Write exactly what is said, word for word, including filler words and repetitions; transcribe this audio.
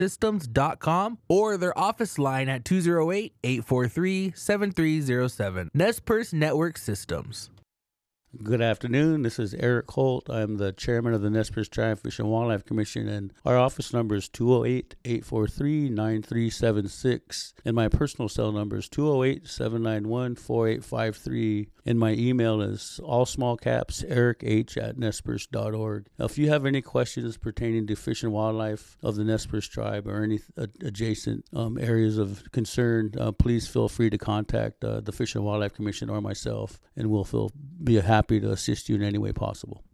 systems dot com or their office line at two oh eight, eight four three, seven three oh seven. Nez Perce Network Systems. Good afternoon. This is Eric Holt. I'm the chairman of the Nez Perce Tribe Fish and Wildlife Commission, and our office number is two oh eight, eight four three, nine three seven six, and my personal cell number is two oh eight, seven nine one, four eight five three, and my email is all small caps eric h at nez perce dot org. Now, if you have any questions pertaining to fish and wildlife of the Nez Perce Tribe or any uh, adjacent um, areas of concern, uh, please feel free to contact uh, the Fish and Wildlife Commission or myself, and we'll feel, be happy to assist you in any way possible.